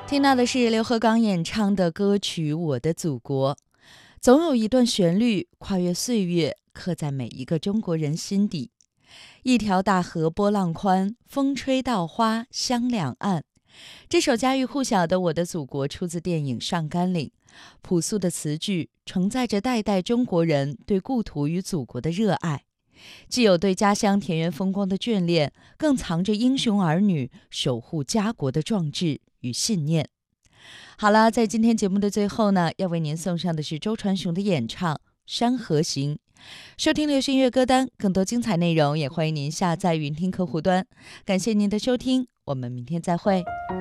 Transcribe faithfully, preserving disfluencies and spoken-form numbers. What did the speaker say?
听到的是刘和刚演唱的歌曲《我的祖国》。总有一段旋律跨越岁月，刻在每一个中国人心底。一条大河波浪宽，风吹稻花香两岸。这首家喻户晓的《我的祖国》出自电影《上甘岭》，朴素的词句承载着代代中国人对故土与祖国的热爱，既有对家乡田园风光的眷恋，更藏着英雄儿女守护家国的壮志与信念。好了，在今天节目的最后呢，要为您送上的是周传雄的演唱《山河行》。收听流行音乐歌单，更多精彩内容也欢迎您下载云听客户端。感谢您的收听，我们明天再会。